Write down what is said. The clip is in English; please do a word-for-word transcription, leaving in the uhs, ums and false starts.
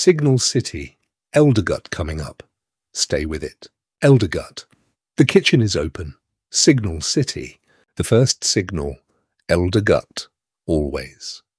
Signal City. Eldergut coming up. Stay with it. Eldergut. The kitchen is open. Signal City. The first signal. Eldergut. Always.